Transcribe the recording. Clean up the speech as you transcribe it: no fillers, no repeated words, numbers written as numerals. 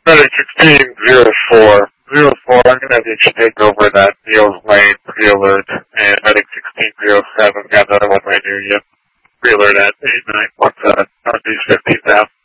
Medic 1604. 04, I'm going to have you take over that Neil's Lane pre-alert, and Medic 1607, got another one right near you. Pre-alert at 89, Northeast 15th Ave.